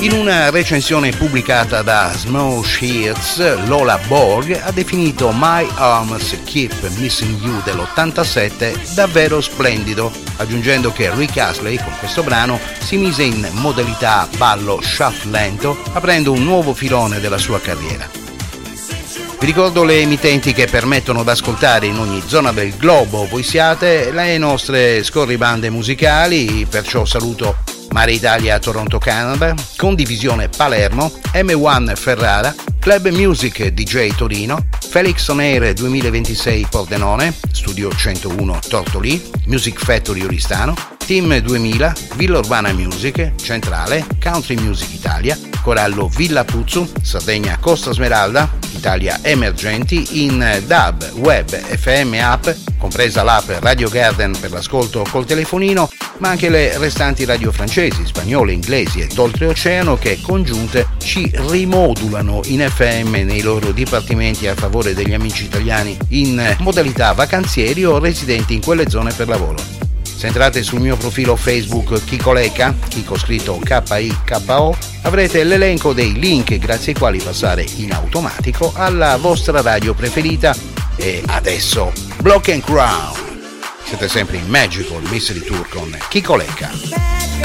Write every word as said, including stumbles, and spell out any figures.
In una recensione pubblicata da Snow Sheets, Lola Borg ha definito My Arms Keep Missing You dell'ottantasette davvero splendido, aggiungendo che Rick Astley con questo brano si mise in modalità ballo shuffle lento, aprendo un nuovo filone della sua carriera. Vi ricordo le emittenti che permettono d'ascoltare in ogni zona del globo voi siate le nostre scorribande musicali, perciò saluto Mare Italia Toronto Canada, Condivisione Palermo, M uno Ferrara, Club Music D J Torino, Felix On Air duemilaventisei Pordenone, Studio centouno Tortolì, Music Factory Oristano, Team duemila, Villa Urbana Music, Centrale, Country Music Italia, Corallo Villa Puzzu, Sardegna Costa Smeralda, Italia Emergenti, in D A B, Web, F M App, compresa l'app Radio Garden per l'ascolto col telefonino, ma anche le restanti radio francesi, spagnole, inglesi ed oltreoceano che congiunte ci rimodulano in F M nei loro dipartimenti a favore degli amici italiani in modalità vacanzieri o residenti in quelle zone per lavoro. Se entrate sul mio profilo Facebook Chicoleca, Chico scritto K I K O, avrete l'elenco dei link grazie ai quali passare in automatico alla vostra radio preferita. E adesso Block and Crown. Siete sempre in Magical Mystery Tour con Chicoleca.